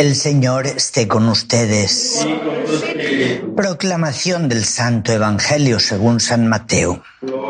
El Señor esté con ustedes. Proclamación del Santo Evangelio según San Mateo.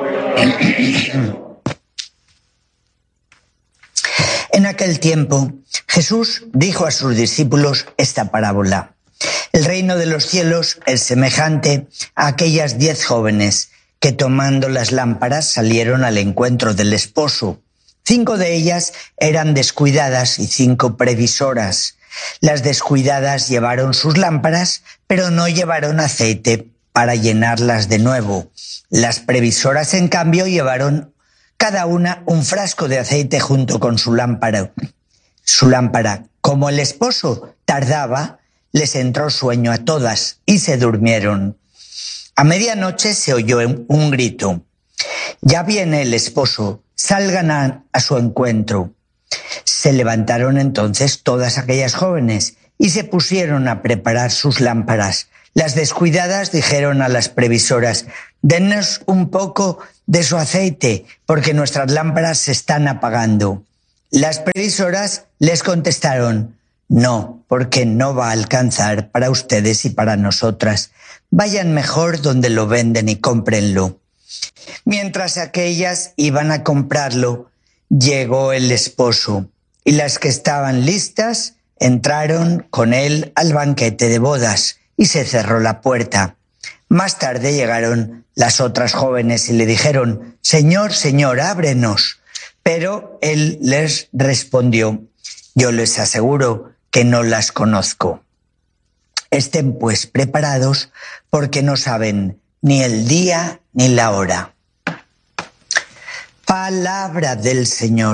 En aquel tiempo, Jesús dijo a sus discípulos esta parábola. El reino de los cielos es semejante a aquellas 10 jóvenes que tomando las lámparas salieron al encuentro del esposo. 5 de ellas eran descuidadas y 5 previsoras. Las descuidadas llevaron sus lámparas, pero no llevaron aceite para llenarlas de nuevo. Las previsoras, en cambio, llevaron cada una un frasco de aceite junto con su lámpara. Como el esposo tardaba, les entró sueño a todas y se durmieron. A medianoche se oyó un grito. «Ya viene el esposo, salgan a su encuentro». Se levantaron entonces todas aquellas jóvenes y se pusieron a preparar sus lámparas. Las descuidadas dijeron a las previsoras: «Dennos un poco de su aceite, porque nuestras lámparas se están apagando». Las previsoras les contestaron: «No, porque no va a alcanzar para ustedes y para nosotras. Vayan mejor donde lo venden y cómprenlo». Mientras aquellas iban a comprarlo, llegó el esposo, y las que estaban listas entraron con él al banquete de bodas, y se cerró la puerta. Más tarde llegaron las otras jóvenes y le dijeron: «Señor, Señor, ábrenos». Pero él les respondió: «Yo les aseguro que no las conozco. Estén pues preparados, porque no saben ni el día ni la hora». Palabra del Señor.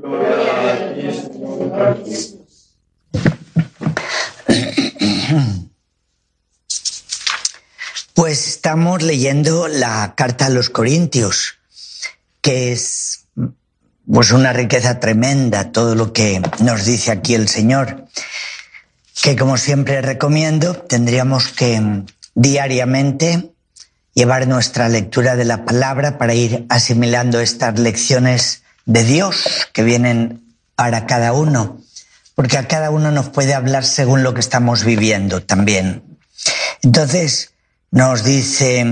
Pues estamos leyendo la carta a los Corintios, que es pues una riqueza tremenda todo lo que nos dice aquí el Señor, que como siempre recomiendo, tendríamos que diariamente llevar nuestra lectura de la palabra para ir asimilando estas lecciones de Dios que vienen para cada uno, porque a cada uno nos puede hablar según lo que estamos viviendo también. Entonces nos dice,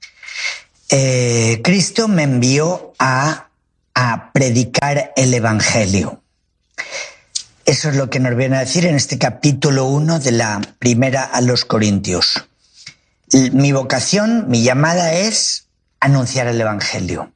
Cristo me envió a predicar el Evangelio. Eso es lo que nos viene a decir en este capítulo 1 de la primera a los Corintios. Mi vocación, mi llamada es anunciar el Evangelio.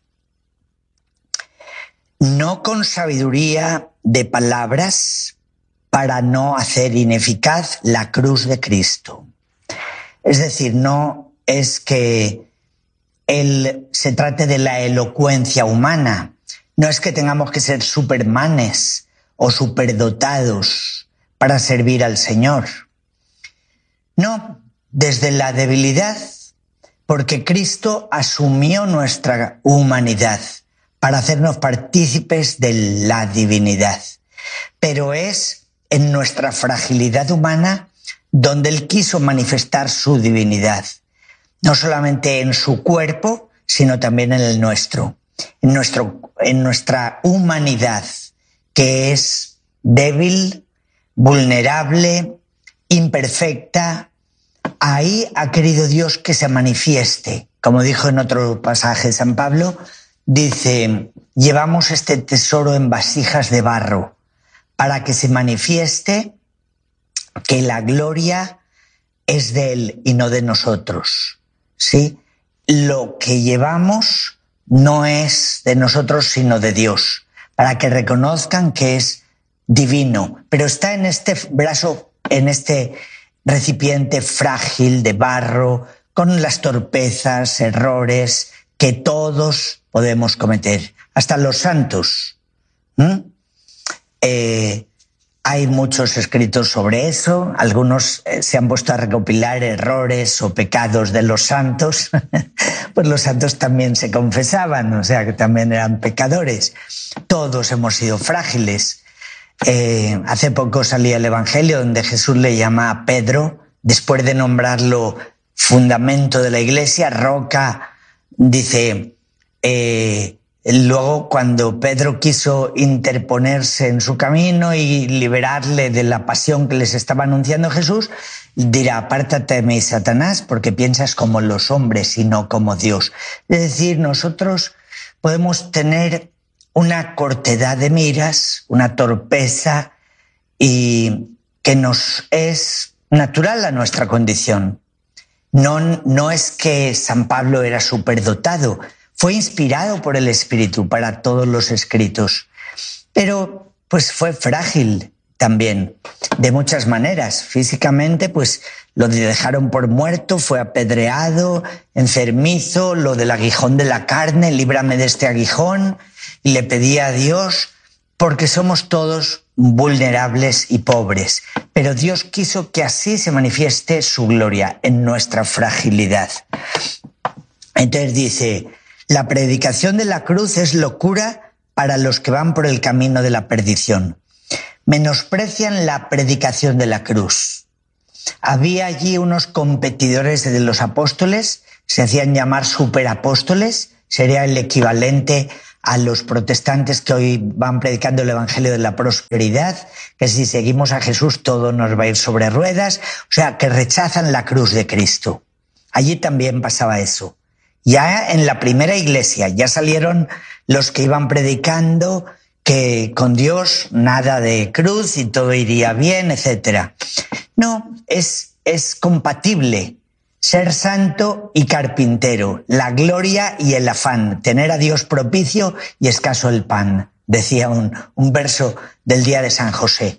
No con sabiduría de palabras para no hacer ineficaz la cruz de Cristo. Es decir, no es que se trate de la elocuencia humana, no es que tengamos que ser supermanes o superdotados para servir al Señor. No, desde la debilidad, porque Cristo asumió nuestra humanidad para hacernos partícipes de la divinidad. Pero es en nuestra fragilidad humana donde Él quiso manifestar su divinidad, no solamente en su cuerpo, sino también en el nuestro, en nuestra humanidad, que es débil, vulnerable, imperfecta. Ahí ha querido Dios que se manifieste. Como dijo en otro pasaje San Pablo, dice: llevamos este tesoro en vasijas de barro para que se manifieste que la gloria es de Él y no de nosotros. ¿Sí? Lo que llevamos no es de nosotros sino de Dios, para que reconozcan que es divino, pero está en este vaso, en este recipiente frágil de barro, con las torpezas, errores que todos podemos cometer, hasta los santos. Hay muchos escritos sobre eso, algunos se han puesto a recopilar errores o pecados de los santos, pues los santos también se confesaban, o sea que también eran pecadores. Todos hemos sido frágiles. Hace poco salía el Evangelio donde Jesús le llama a Pedro, después de nombrarlo fundamento de la iglesia, roca, dice, Luego, cuando Pedro quiso interponerse en su camino y liberarle de la pasión que les estaba anunciando Jesús, dirá: apártate de mí, Satanás, porque piensas como los hombres y no como Dios. Es decir, nosotros podemos tener una cortedad de miras, una torpeza, y que nos es natural a nuestra condición. No es que San Pablo era superdotado, fue inspirado por el Espíritu para todos los escritos, pero pues fue frágil también, de muchas maneras. Físicamente, pues lo dejaron por muerto, fue apedreado, enfermizo, lo del aguijón de la carne, líbrame de este aguijón, y le pedía a Dios, porque somos todos vulnerables y pobres, pero Dios quiso que así se manifieste su gloria en nuestra fragilidad. Entonces dice: la predicación de la cruz es locura para los que van por el camino de la perdición. Menosprecian la predicación de la cruz. Había allí unos competidores de los apóstoles, se hacían llamar superapóstoles, sería el equivalente a los protestantes que hoy van predicando el evangelio de la prosperidad, que si seguimos a Jesús todo nos va a ir sobre ruedas, o sea, que rechazan la cruz de Cristo. Allí también pasaba eso. Ya en la primera iglesia ya salieron los que iban predicando que con Dios nada de cruz y todo iría bien, etc. No, es compatible ser santo y carpintero, la gloria y el afán, tener a Dios propicio y escaso el pan, decía un verso del día de San José.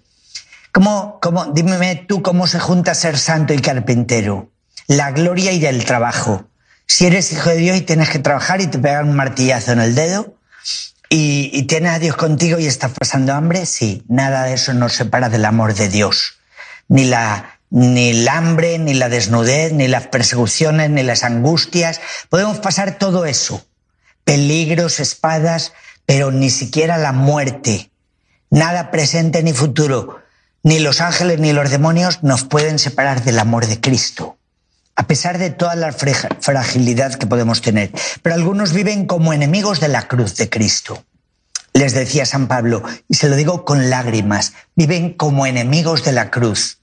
Dime tú cómo se junta ser santo y carpintero, la gloria y el trabajo. Si eres hijo de Dios y tienes que trabajar y te pegan un martillazo en el dedo y tienes a Dios contigo y estás pasando hambre, sí, nada de eso nos separa del amor de Dios. Ni el hambre, ni la desnudez, ni las persecuciones, ni las angustias. Podemos pasar todo eso, peligros, espadas, pero ni siquiera la muerte, nada presente ni futuro, ni los ángeles ni los demonios nos pueden separar del amor de Cristo, a pesar de toda la fragilidad que podemos tener. Pero algunos viven como enemigos de la cruz de Cristo. Les decía San Pablo, y se lo digo con lágrimas, viven como enemigos de la cruz.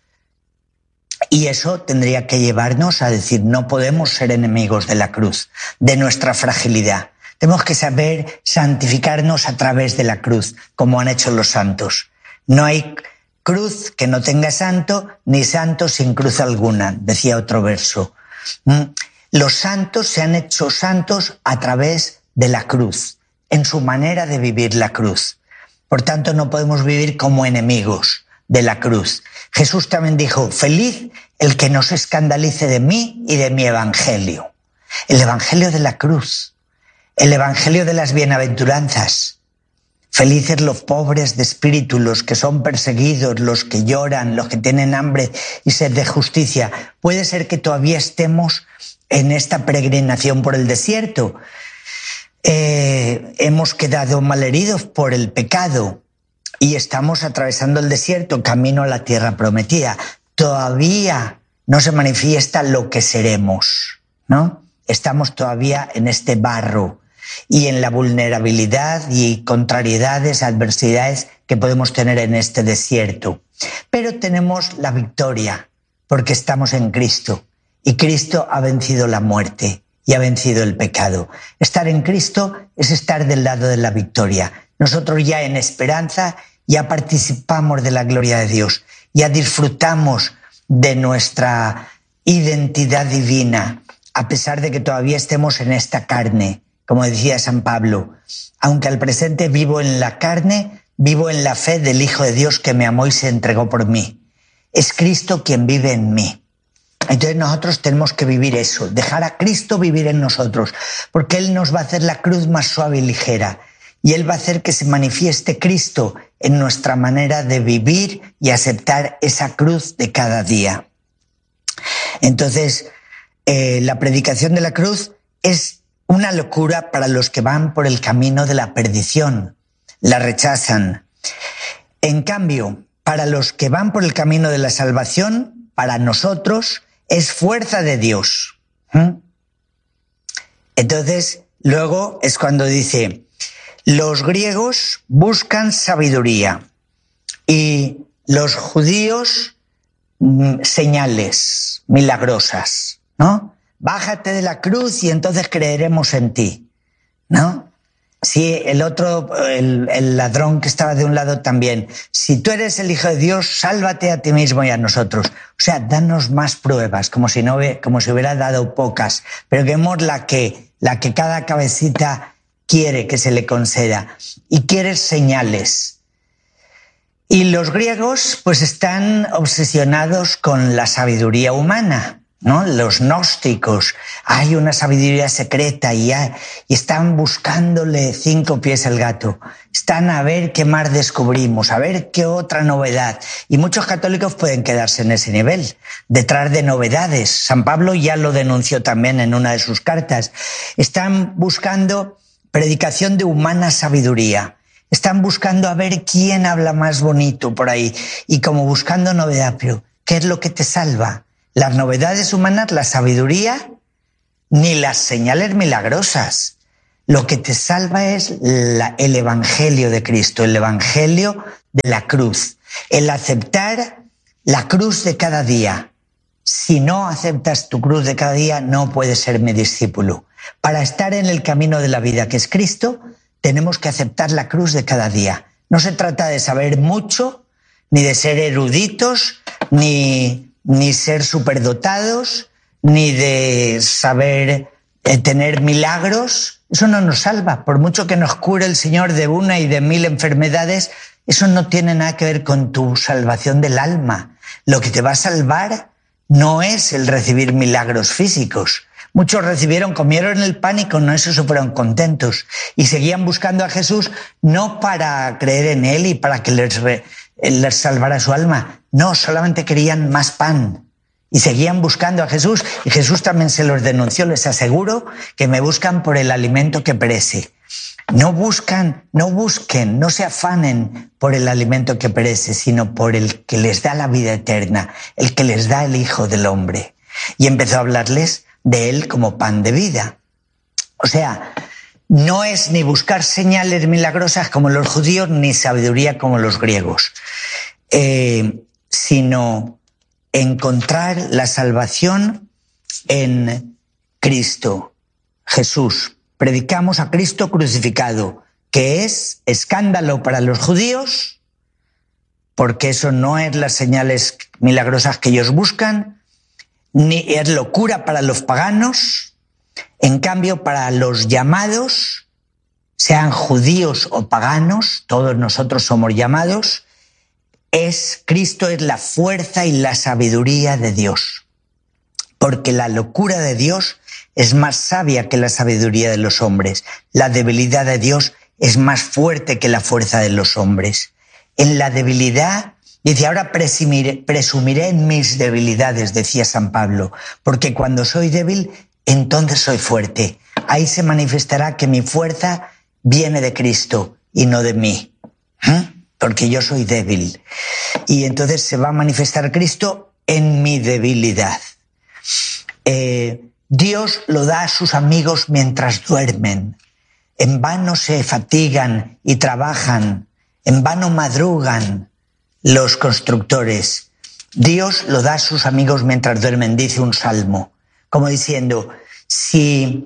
Y eso tendría que llevarnos a decir: no podemos ser enemigos de la cruz, de nuestra fragilidad. Tenemos que saber santificarnos a través de la cruz, como han hecho los santos. No hay cruz que no tenga santo, ni santo sin cruz alguna, decía otro verso. Los santos se han hecho santos a través de la cruz, en su manera de vivir la cruz. Por tanto, no podemos vivir como enemigos de la cruz. Jesús también dijo: feliz el que no se escandalice de mí y de mi evangelio. El evangelio de la cruz, el evangelio de las bienaventuranzas. Felices los pobres de espíritu, los que son perseguidos, los que lloran, los que tienen hambre y sed de justicia. Puede ser que todavía estemos en esta peregrinación por el desierto. Hemos quedado malheridos por el pecado y estamos atravesando el desierto, camino a la tierra prometida. Todavía no se manifiesta lo que seremos, ¿no? Estamos todavía en este barro y en la vulnerabilidad y contrariedades, adversidades que podemos tener en este desierto. Pero tenemos la victoria porque estamos en Cristo y Cristo ha vencido la muerte y ha vencido el pecado. Estar en Cristo es estar del lado de la victoria. Nosotros ya en esperanza ya participamos de la gloria de Dios, ya disfrutamos de nuestra identidad divina, a pesar de que todavía estemos en esta carne. Como decía San Pablo, aunque al presente vivo en la carne, vivo en la fe del Hijo de Dios que me amó y se entregó por mí. Es Cristo quien vive en mí. Entonces nosotros tenemos que vivir eso, dejar a Cristo vivir en nosotros, porque Él nos va a hacer la cruz más suave y ligera. Y Él va a hacer que se manifieste Cristo en nuestra manera de vivir y aceptar esa cruz de cada día. Entonces, la predicación de la cruz es una locura para los que van por el camino de la perdición. La rechazan. En cambio, para los que van por el camino de la salvación, para nosotros es fuerza de Dios. Entonces, luego es cuando dice, los griegos buscan sabiduría y los judíos señales milagrosas, ¿no? Bájate de la cruz y entonces creeremos en ti, ¿no? Si el otro, el ladrón que estaba de un lado también, si tú eres el Hijo de Dios, sálvate a ti mismo y a nosotros. O sea, danos más pruebas, como si hubiera dado pocas, pero que vemos la que cada cabecita quiere que se le conceda y quiere señales. Y los griegos pues están obsesionados con la sabiduría humana, ¿no? Los gnósticos, hay una sabiduría secreta y están buscándole 5 pies al gato. Están a ver qué más descubrimos, a ver qué otra novedad. Y muchos católicos pueden quedarse en ese nivel, detrás de novedades. San Pablo ya lo denunció también en una de sus cartas. Están buscando predicación de humana sabiduría. Están buscando a ver quién habla más bonito por ahí y como buscando novedad. Pero, ¿qué es lo que te salva? Las novedades humanas, la sabiduría, ni las señales milagrosas. Lo que te salva es el Evangelio de Cristo, el Evangelio de la cruz. El aceptar la cruz de cada día. Si no aceptas tu cruz de cada día, no puedes ser mi discípulo. Para estar en el camino de la vida que es Cristo, tenemos que aceptar la cruz de cada día. No se trata de saber mucho, ni de ser eruditos, ni ser superdotados, ni de saber tener milagros. Eso no nos salva. Por mucho que nos cure el Señor de una y de 1000 enfermedades, eso no tiene nada que ver con tu salvación del alma. Lo que te va a salvar no es el recibir milagros físicos. Muchos comieron el pan y con eso se fueron contentos y seguían buscando a Jesús no para creer en él y para que les salvara su alma. No, solamente querían más pan y seguían buscando a Jesús y Jesús también se los denunció. Les aseguro que me buscan por el alimento que perece. No busquen, no se afanen por el alimento que perece, sino por el que les da la vida eterna, el que les da el Hijo del Hombre. Y empezó a hablarles de él como pan de vida. O sea, no es ni buscar señales milagrosas como los judíos, ni sabiduría como los griegos, sino encontrar la salvación en Cristo, Jesús. Predicamos a Cristo crucificado, que es escándalo para los judíos, porque eso no es las señales milagrosas que ellos buscan, ni es locura para los paganos. En cambio, para los llamados, sean judíos o paganos, todos nosotros somos llamados, Cristo es la fuerza y la sabiduría de Dios. Porque la locura de Dios es más sabia que la sabiduría de los hombres. La debilidad de Dios es más fuerte que la fuerza de los hombres. En la debilidad, dice, ahora presumiré en mis debilidades, decía San Pablo, porque cuando soy débil, entonces soy fuerte. Ahí se manifestará que mi fuerza viene de Cristo y no de mí, porque yo soy débil. Y entonces se va a manifestar Cristo en mi debilidad. Dios lo da a sus amigos mientras duermen. En vano se fatigan y trabajan, en vano madrugan los constructores. Dios lo da a sus amigos mientras duermen, dice un salmo, como diciendo, si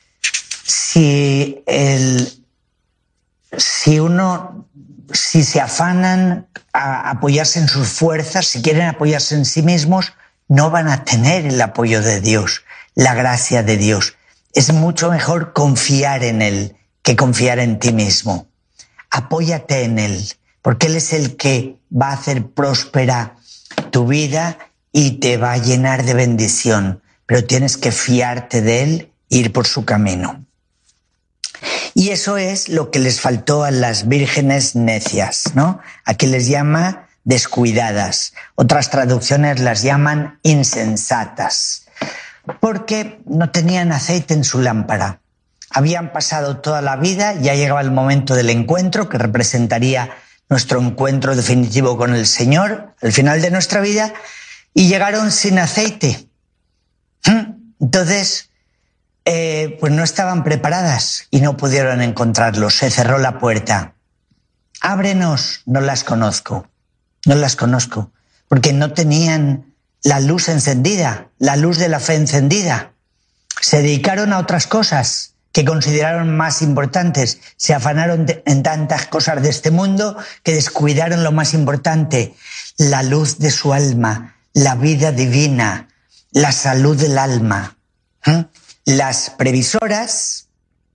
se afanan a apoyarse en sus fuerzas, si quieren apoyarse en sí mismos, no van a tener el apoyo de Dios, la gracia de Dios. Es mucho mejor confiar en Él que confiar en ti mismo. Apóyate en Él, porque Él es el que va a hacer próspera tu vida y te va a llenar de bendición, pero tienes que fiarte de Él e ir por su camino. Y eso es lo que les faltó a las vírgenes necias, ¿no? Aquí les llama descuidadas. Otras traducciones las llaman insensatas, porque no tenían aceite en su lámpara. Habían pasado toda la vida, ya llegaba el momento del encuentro, que representaría nuestro encuentro definitivo con el Señor, al final de nuestra vida, y llegaron sin aceite. Entonces, pues no estaban preparadas y no pudieron encontrarlos. Se cerró la puerta. Ábrenos, no las conozco, porque no tenían la luz encendida, la luz de la fe encendida. Se dedicaron a otras cosas que consideraron más importantes. Se afanaron en tantas cosas de este mundo que descuidaron lo más importante, la luz de su alma, la vida divina, la salud del alma. Las previsoras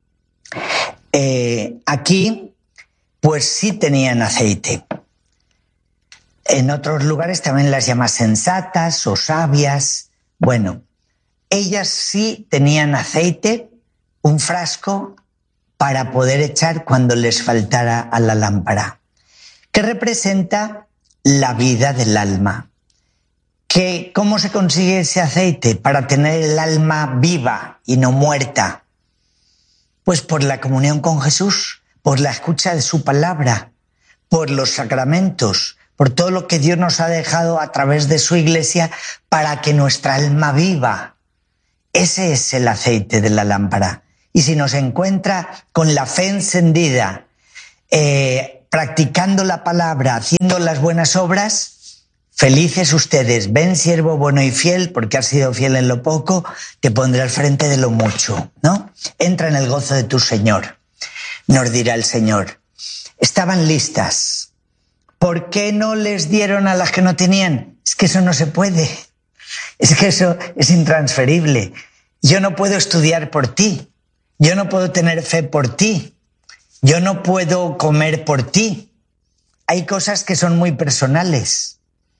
aquí pues sí tenían aceite. En otros lugares también las llaman sensatas o sabias. Bueno, ellas sí tenían aceite, un frasco para poder echar cuando les faltara a la lámpara, que representa la vida del alma. ¿Cómo se consigue ese aceite para tener el alma viva y no muerta? Pues por la comunión con Jesús, por la escucha de su palabra, por los sacramentos, por todo lo que Dios nos ha dejado a través de su iglesia para que nuestra alma viva. Ese es el aceite de la lámpara. Y si nos encuentra con la fe encendida, practicando la palabra, haciendo las buenas obras, felices ustedes. Ven, siervo bueno y fiel, porque has sido fiel en lo poco, te pondré al frente de lo mucho, ¿no? Entra en el gozo de tu Señor, nos dirá el Señor. Estaban listas. ¿Por qué no les dieron a las que no tenían? Es que eso no se puede. Es que eso es intransferible. Yo no puedo estudiar por ti. Yo no puedo tener fe por ti. Yo no puedo comer por ti. Hay cosas que son muy personales.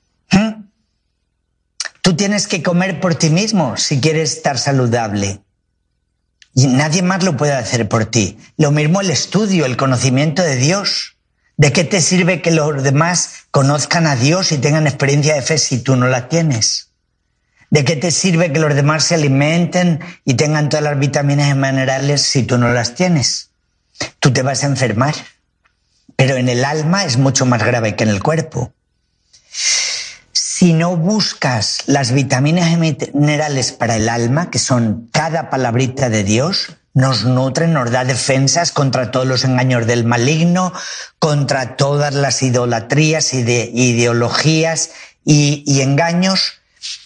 Tú tienes que comer por ti mismo si quieres estar saludable. Y nadie más lo puede hacer por ti. Lo mismo el estudio, el conocimiento de Dios. ¿De qué te sirve que los demás conozcan a Dios y tengan experiencia de fe si tú no la tienes? ¿De qué te sirve que los demás se alimenten y tengan todas las vitaminas y minerales si tú no las tienes? Tú te vas a enfermar. Pero en el alma es mucho más grave que en el cuerpo. Si no buscas las vitaminas y minerales para el alma, que son cada palabrita de Dios, nos nutre, nos da defensas contra todos los engaños del maligno, contra todas las idolatrías y de ideologías y engaños,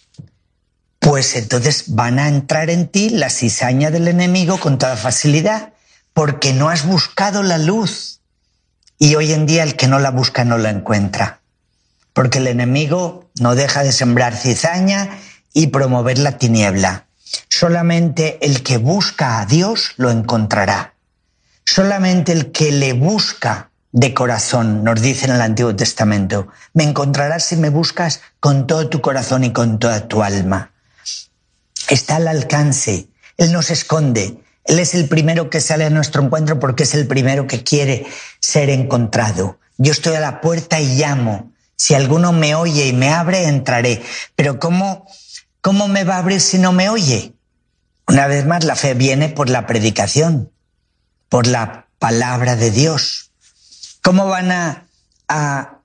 pues entonces van a entrar en ti la cizaña del enemigo con toda facilidad, porque no has buscado la luz. Y hoy en día el que no la busca no la encuentra, porque el enemigo no deja de sembrar cizaña y promover la tiniebla. Solamente el que busca a Dios lo encontrará. Solamente el que le busca de corazón, nos dice en el Antiguo Testamento, me encontrarás si me buscas con todo tu corazón y con toda tu alma. Está al alcance. Él no se esconde. Él es el primero que sale a nuestro encuentro porque es el primero que quiere ser encontrado. Yo estoy a la puerta y llamo. Si alguno me oye y me abre, entraré. Pero ¿cómo me va a abrir si no me oye? Una vez más, la fe viene por la predicación, por la palabra de Dios. ¿Cómo van a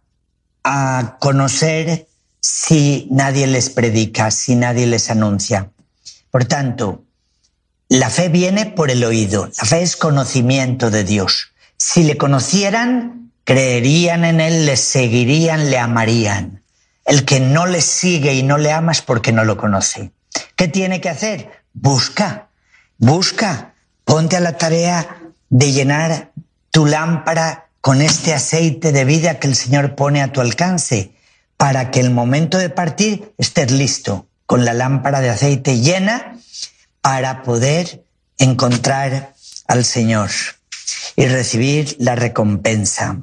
conocer si nadie les predica, si nadie les anuncia? Por tanto, la fe viene por el oído. La fe es conocimiento de Dios. Si le conocieran, creerían en Él, le seguirían, le amarían. El que no le sigue y no le ama es porque no lo conoce. ¿Qué tiene que hacer? Busca, ponte a la tarea de llenar tu lámpara con este aceite de vida que el Señor pone a tu alcance, para que el momento de partir estés listo, con la lámpara de aceite llena, para poder encontrar al Señor y recibir la recompensa.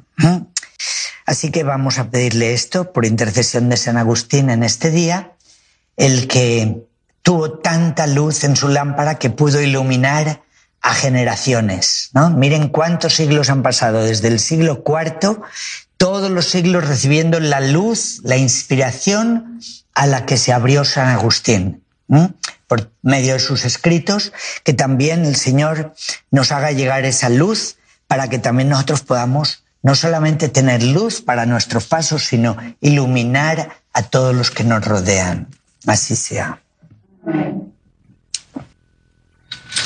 Así que vamos a pedirle esto por intercesión de San Agustín en este día, el que tuvo tanta luz en su lámpara que pudo iluminar a generaciones, ¿no? Miren cuántos siglos han pasado, desde el siglo IV, todos los siglos recibiendo la luz, la inspiración a la que se abrió San Agustín, por medio de sus escritos, que también el Señor nos haga llegar esa luz para que también nosotros podamos no solamente tener luz para nuestros pasos, sino iluminar a todos los que nos rodean. Así sea.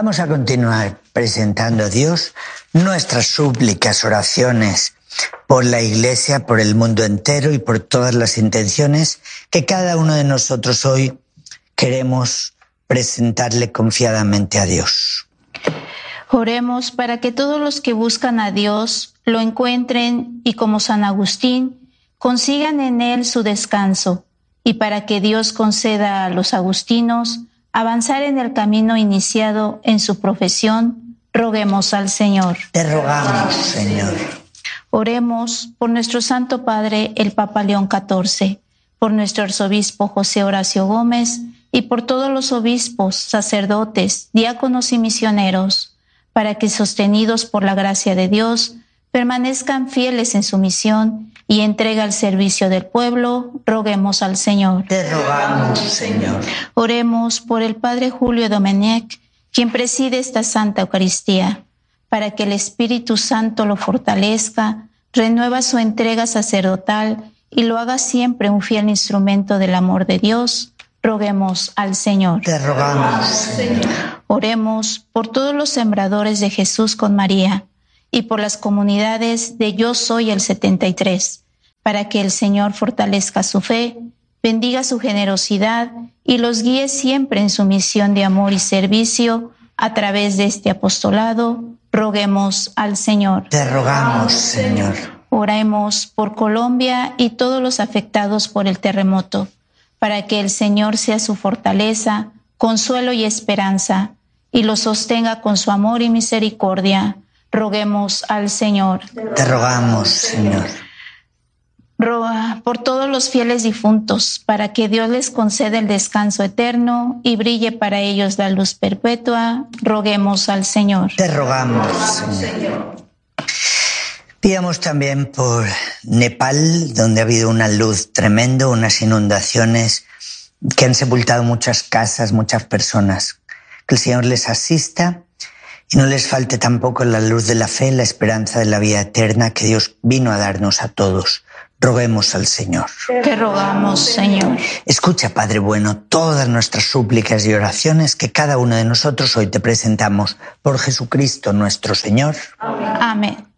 Vamos a continuar presentando a Dios nuestras súplicas, oraciones por la Iglesia, por el mundo entero y por todas las intenciones que cada uno de nosotros hoy queremos presentarle confiadamente a Dios. Oremos para que todos los que buscan a Dios lo encuentren y, como San Agustín, consigan en él su descanso, y para que Dios conceda a los agustinos avanzar en el camino iniciado en su profesión, roguemos al Señor. Te rogamos, Señor. Oremos por nuestro Santo Padre, el Papa León XIV, por nuestro arzobispo José Horacio Gómez y por todos los obispos, sacerdotes, diáconos y misioneros, para que, sostenidos por la gracia de Dios, permanezcan fieles en su misión y entrega al servicio del pueblo, roguemos al Señor. Te rogamos, Señor. Oremos por el Padre Julio Domenech, quien preside esta Santa Eucaristía, para que el Espíritu Santo lo fortalezca, renueva su entrega sacerdotal y lo haga siempre un fiel instrumento del amor de Dios. Roguemos al Señor. Te rogamos, Señor. Oremos por todos los sembradores de Jesús con María y por las comunidades de Yo Soy el 73, para que el Señor fortalezca su fe, bendiga su generosidad y los guíe siempre en su misión de amor y servicio a través de este apostolado. Roguemos al Señor. Te rogamos, Señor. Oremos por Colombia y todos los afectados por el terremoto, para que el Señor sea su fortaleza, consuelo y esperanza, y los sostenga con su amor y misericordia. Roguemos al Señor. Te rogamos, Señor. Roga por todos los fieles difuntos, para que Dios les conceda el descanso eterno y brille para ellos la luz perpetua. Roguemos al Señor. Te rogamos, Señor. Pidamos también por Nepal, donde ha habido una luz tremenda, unas inundaciones que han sepultado muchas casas, muchas personas. Que el Señor les asista y no les falte tampoco la luz de la fe, la esperanza de la vida eterna que Dios vino a darnos a todos. Roguemos al Señor. Te rogamos, Señor. Escucha, Padre bueno, todas nuestras súplicas y oraciones que cada uno de nosotros hoy te presentamos por Jesucristo nuestro Señor. Amén.